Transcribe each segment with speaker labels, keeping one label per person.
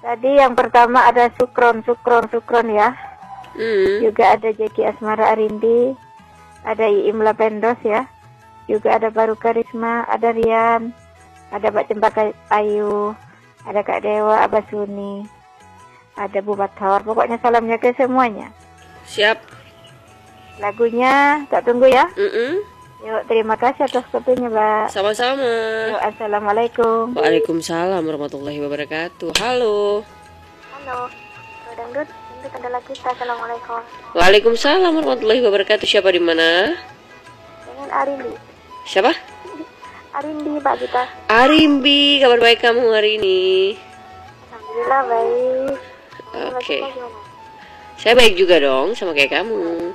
Speaker 1: Tadi yang pertama ada Sukron ya. Juga ada Jeki Asmara Arindi, ada Iim Lapendos ya. Juga ada Baru Karisma, ada Rian, ada Mbak Cempaka Ayu, ada Kak Dewa, Abah Suni, ada Bu Bathawar. Pokoknya salamnya ke semuanya.
Speaker 2: Siap.
Speaker 1: Lagunya tak tunggu ya. Yuk, terima kasih atas kopinya, Mbak.
Speaker 2: Sama-sama.
Speaker 1: Yuk, assalamualaikum.
Speaker 2: Waalaikumsalam warahmatullahi wabarakatuh. Halo.
Speaker 1: Halo, dangdut adalah kita. Assalamualaikum.
Speaker 2: Waalaikumsalam warahmatullahi wabarakatuh. Siapa di mana?
Speaker 1: Dengan Arindi.
Speaker 2: Siapa?
Speaker 1: Arindi, Pak kita.
Speaker 2: Arimbi, kabar baik kamu hari ini?
Speaker 1: Alhamdulillah baik.
Speaker 2: Oke. Saya baik juga dong, sama kayak kamu.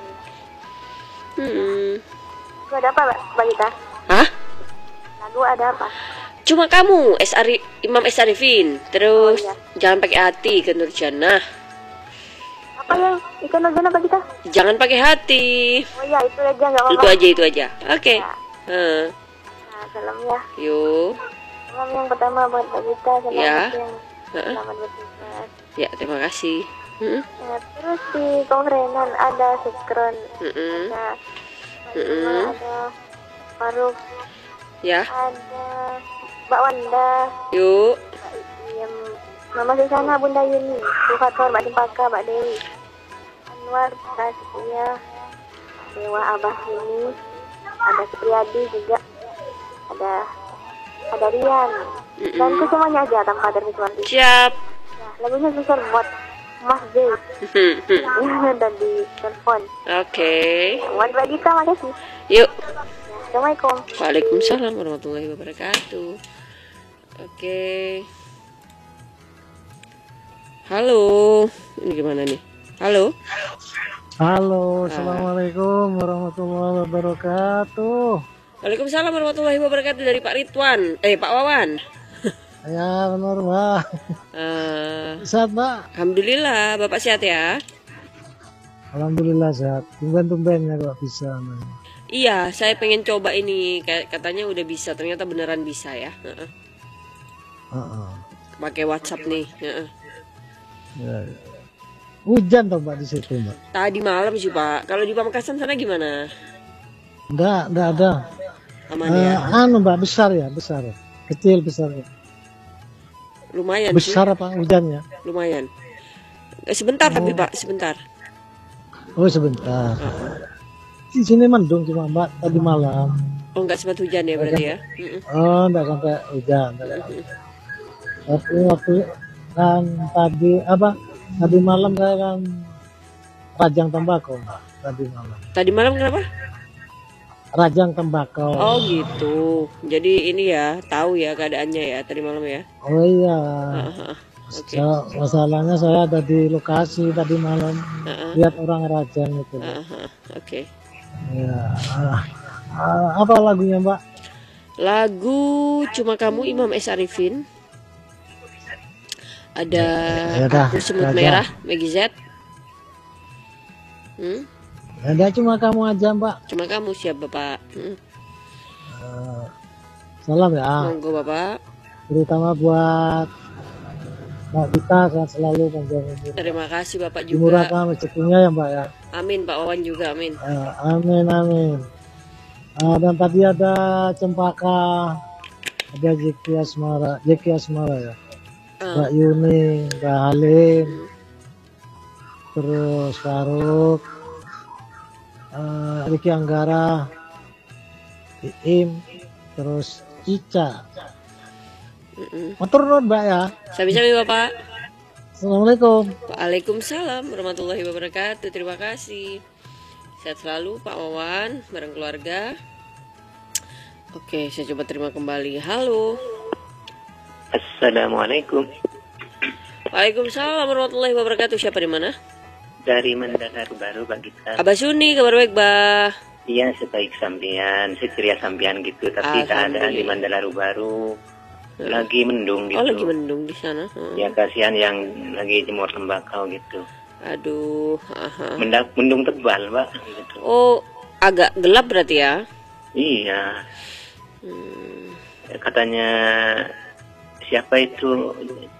Speaker 1: Lagu ada apa, Mbak Gita?
Speaker 2: Hah?
Speaker 1: Lagu ada apa?
Speaker 2: Cuma kamu, Imam S. Arifin. Terus
Speaker 1: iya.
Speaker 2: Jangan pakai hati ke Nurjana.
Speaker 1: Apa yang ikan Nurjana, Mbak Gita?
Speaker 2: Jangan pakai hati.
Speaker 1: Oh iya, itu aja nggak apa-apa.
Speaker 2: Itu aja. Oke.
Speaker 1: Ya. Nah, salam ya.
Speaker 2: Yuk.
Speaker 1: Salam yang pertama buat Mbak Gita. Salam
Speaker 2: Ya.
Speaker 1: yang selamat bertugas.
Speaker 2: Ya, terima kasih.
Speaker 1: Nah, terus di kongrenan ada Sukron, ada ada Faruk,
Speaker 2: Ya.
Speaker 1: ada Mbak Wanda,
Speaker 2: Yuk.
Speaker 1: Mbak Iem, Mama Susana, Bunda Yuni, Bu Fathor, Mbak Cempaka, Mbak Dewi, Anwar, Prasetya, Dewa, Abah Yuni, ada Supriyadi juga, ada Rian, dan itu semuanya aja tanpa ada Rizwanti.
Speaker 2: Siap.
Speaker 1: Nah, lagunya spesial buat Mas Z dan di telepon.
Speaker 2: Oke.
Speaker 1: Buat Mbak Gita, makasih.
Speaker 2: Yuk.
Speaker 1: Assalamualaikum.
Speaker 2: Waalaikumsalam warahmatullahi wabarakatuh. Oke. Halo. Ini gimana nih? Halo.
Speaker 3: Halo, assalamualaikum warahmatullahi wabarakatuh.
Speaker 2: Waalaikumsalam warahmatullahi wabarakatuh dari Pak Ridwan. Pak Wawan.
Speaker 3: Ya benar, Mbak. Sehat, Mbak?
Speaker 2: Alhamdulillah, Bapak sehat ya?
Speaker 3: Alhamdulillah sehat. Tumben-tumbennya kok bisa.
Speaker 2: Iya, saya pengen coba ini. Katanya udah bisa, ternyata beneran bisa ya. Pakai WhatsApp nih.
Speaker 3: Ya. Hujan toh, Mbak, di situ, Mbak?
Speaker 2: Tadi malam sih, Pak. Kalau di Pamekasan sana gimana?
Speaker 3: Enggak ada.
Speaker 2: Aman ya?
Speaker 3: Mbak, besar ya, besar. Kecil, besar.
Speaker 2: Lumayan
Speaker 3: besar
Speaker 2: sih.
Speaker 3: Apa hujannya?
Speaker 2: Lumayan. Sebentar tapi Pak, sebentar.
Speaker 3: Oh, sebentar. Di sini mendung cuma, Mbak, tadi malam.
Speaker 2: Oh, enggak sempat hujan ya berarti ya?
Speaker 3: Oh, enggak sampai hujan. Waktu kan tadi malam saya kan rajang tembakau, Mbak, tadi malam.
Speaker 2: Tadi malam kenapa?
Speaker 3: Rajang tembakau.
Speaker 2: Oh gitu. Jadi ini ya, tahu ya keadaannya ya tadi malam ya.
Speaker 3: Oh iya.
Speaker 2: Okay.
Speaker 3: Masalahnya saya ada di lokasi tadi malam. Lihat orang rajang itu.
Speaker 2: Oke.
Speaker 3: Ya. Apa lagunya, Mbak?
Speaker 2: Lagu Cuma Kamu Imam S. Arifin. Ada Aku Semut Merah Meggy Z.
Speaker 3: Ada Cuma Kamu aja, Mbak.
Speaker 2: Cuma kamu, siap Bapak.
Speaker 3: Salam ya.
Speaker 2: Monggo Bapak.
Speaker 3: Terutama buat Mbak Gita, sehat selalu, panjang umur.
Speaker 2: Terima kasih Bapak juga.
Speaker 3: Dimurahkan rezekinya ya, Mbak ya.
Speaker 2: Amin, Pak Wawan juga, amin.
Speaker 3: Amin. Dan tadi ada Cempaka, ada Jeki Asmara ya. Mbak Yuni, Mbak Halim, terus Faruk, Riki Anggara, Iim, terus Ica. Matur nuwun, Mbak ya.
Speaker 2: Sami-sami Bapak.
Speaker 3: Assalamualaikum.
Speaker 2: Waalaikumsalam warahmatullahi wabarakatuh. Terima kasih. Sehat selalu Pak Wawan bareng keluarga. Oke, saya coba terima kembali. Halo.
Speaker 4: Assalamualaikum.
Speaker 2: Waalaikumsalam warahmatullahi wabarakatuh. Siapa di mana?
Speaker 4: Dari Mandala Baru, Mbak Gita.
Speaker 2: Abah Suni, kabar baik, Bah?
Speaker 4: Iya, sebaik sampean, seceria sampean gitu. Tapi keadaan di Mandala Baru lagi mendung gitu.
Speaker 2: Oh, lagi mendung di sana.
Speaker 4: Ya, kasihan yang lagi jemur tembakau gitu.
Speaker 2: Aduh,
Speaker 4: Mendung tebal, Mbak. Gitu.
Speaker 2: Oh, agak gelap berarti ya?
Speaker 4: Iya. Katanya siapa itu